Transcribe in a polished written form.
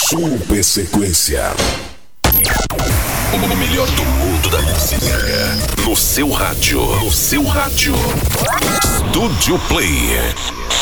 Super Sequência. O melhor do mundo da música. No seu rádio. No seu rádio. Estúdio Play.